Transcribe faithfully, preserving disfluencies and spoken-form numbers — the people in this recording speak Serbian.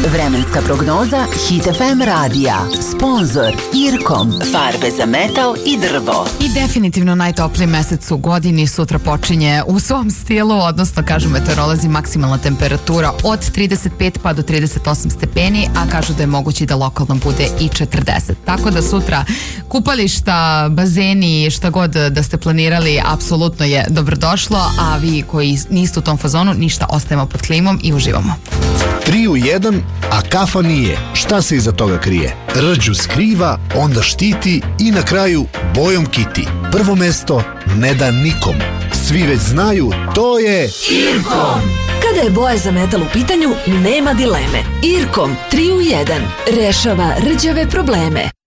Vremenska prognoza Hit F M radija. Sponzor Irkom. Farbe za metal i drvo. I definitivno najtopliji mesec u godini. Sutra počinje u svom stilu, odnosno kažu meteorolozi maksimalna temperatura od trideset pet pa do trideset osam stepeni, a kažu da je moguće da lokalno bude i četrdeset. Tako da sutra kupališta, bazeni, šta god da ste planirali, apsolutno je dobrodošlo, a vi koji niste u tom fazonu, ništa, ostajemo pod klimom i uživamo. Tri u jedan, a kafa nije. Šta se iza toga krije? Rđu skriva, onda štiti i na kraju bojom kiti. Prvo mesto ne da nikom. Svi već znaju, to je Irkom. Kada je boja za metal u pitanju, nema dileme. Irkom tri u jedan rešava rđave probleme.